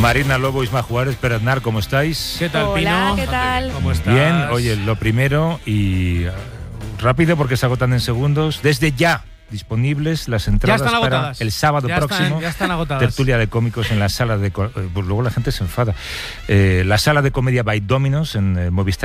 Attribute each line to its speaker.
Speaker 1: Marina Lobo, Isma Juárez, Pere Aznar, ¿cómo estáis?
Speaker 2: ¿Qué tal,
Speaker 3: Hola,
Speaker 2: Pino?
Speaker 3: ¿qué tal?
Speaker 2: ¿Cómo estás?
Speaker 1: Bien, oye, lo primero y rápido porque se agotan en segundos. Desde ya disponibles las entradas para
Speaker 2: agotadas.
Speaker 1: el sábado próximo.
Speaker 2: Ya están agotadas.
Speaker 1: Tertulia de cómicos en la sala de... Pues luego la gente se enfada. La sala de comedia by Dominos en Movistar.